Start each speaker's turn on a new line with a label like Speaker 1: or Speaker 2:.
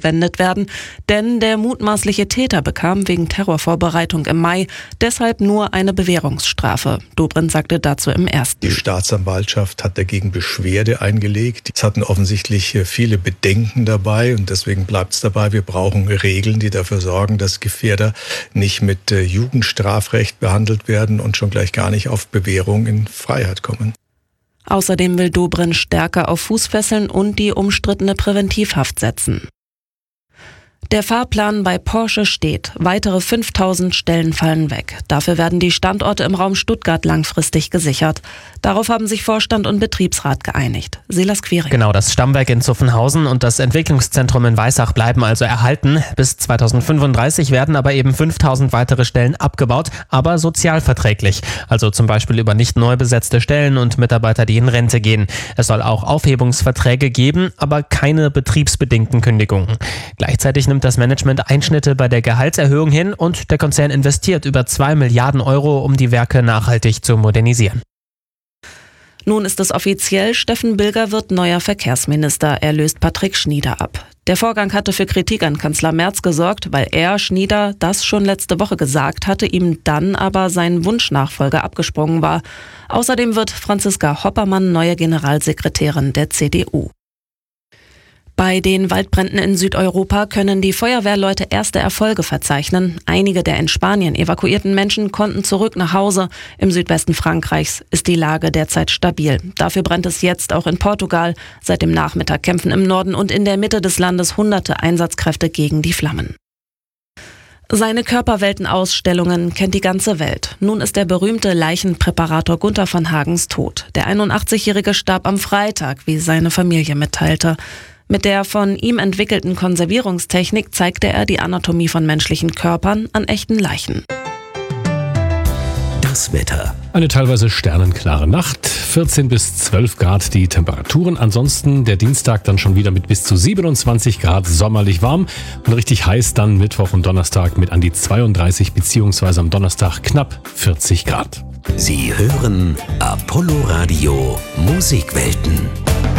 Speaker 1: entwendet werden, denn der mutmaßliche Täter bekam wegen Terrorvorbereitung im Mai deshalb nur eine Bewährungsstrafe. Dobrindt sagte dazu im Ersten.
Speaker 2: Die Staatsanwaltschaft hat dagegen Beschwerde eingelegt. Es hatten offensichtlich viele Bedenken dabei und deswegen bleibt es dabei, wir brauchen Regeln, die dafür sorgen, dass Gefährder nicht mit Jugendstrafrecht behandelt werden und schon gleich gar nicht auf Bewährung in Freiheit kommen.
Speaker 1: Außerdem will Dobrindt stärker auf Fußfesseln und die umstrittene Präventivhaft setzen. Der Fahrplan bei Porsche steht. Weitere 5000 Stellen fallen weg. Dafür werden die Standorte im Raum Stuttgart langfristig gesichert. Darauf haben sich Vorstand und Betriebsrat geeinigt. Silas Quiring.
Speaker 3: Genau, das Stammwerk in Zuffenhausen und das Entwicklungszentrum in Weissach bleiben also erhalten. Bis 2035 werden aber eben 5000 weitere Stellen abgebaut, aber sozialverträglich. Also zum Beispiel über nicht neu besetzte Stellen und Mitarbeiter, die in Rente gehen. Es soll auch Aufhebungsverträge geben, aber keine betriebsbedingten Kündigungen. Gleichzeitig nimmt das Management Einschnitte bei der Gehaltserhöhung hin und der Konzern investiert über 2 Milliarden Euro, um die Werke nachhaltig zu modernisieren.
Speaker 1: Nun ist es offiziell, Steffen Bilger wird neuer Verkehrsminister. Er löst Patrick Schnieder ab. Der Vorgang hatte für Kritik an Kanzler Merz gesorgt, weil er, Schnieder, das schon letzte Woche gesagt hatte, ihm dann aber sein Wunschnachfolger abgesprungen war. Außerdem wird Franziska Hoppermann neue Generalsekretärin der CDU. Bei den Waldbränden in Südeuropa können die Feuerwehrleute erste Erfolge verzeichnen. Einige der in Spanien evakuierten Menschen konnten zurück nach Hause. Im Südwesten Frankreichs ist die Lage derzeit stabil. Dafür brennt es jetzt auch in Portugal. Seit dem Nachmittag kämpfen im Norden und in der Mitte des Landes hunderte Einsatzkräfte gegen die Flammen. Seine Körperweltenausstellungen kennt die ganze Welt. Nun ist der berühmte Leichenpräparator Gunther von Hagens tot. Der 81-Jährige starb am Freitag, wie seine Familie mitteilte. Mit der von ihm entwickelten Konservierungstechnik zeigte er die Anatomie von menschlichen Körpern an echten Leichen.
Speaker 4: Das Wetter.
Speaker 5: Eine teilweise sternenklare Nacht, 14 bis 12 Grad die Temperaturen. Ansonsten der Dienstag dann schon wieder mit bis zu 27 Grad sommerlich warm und richtig heiß dann Mittwoch und Donnerstag mit an die 32 bzw. am Donnerstag knapp 40 Grad.
Speaker 4: Sie hören Apollo Radio Musikwelten.